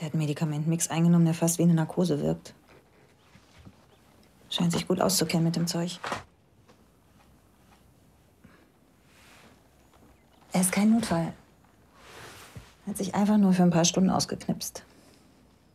Der hat einen Medikamentenmix eingenommen, der fast wie eine Narkose wirkt. Scheint sich gut auszukennen mit dem Zeug. Er ist kein Notfall. Er hat sich einfach nur für ein paar Stunden ausgeknipst.